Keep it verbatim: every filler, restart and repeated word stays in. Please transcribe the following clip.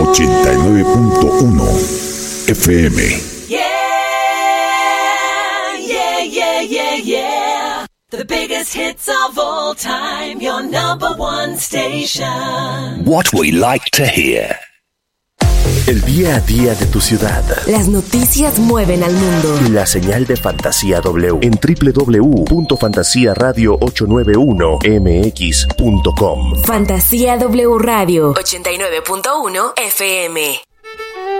ochenta y nueve punto uno F M. Yeah, yeah, yeah, yeah, yeah. The biggest hits of all time, your number one station. What we like to hear. El día a día de tu ciudad. Las noticias mueven al mundo. Y la señal de Fantasía W en doble u doble u doble u punto fantasía radio ocho nueve uno m x punto com. Fantasía W Radio ochenta y nueve punto uno F M.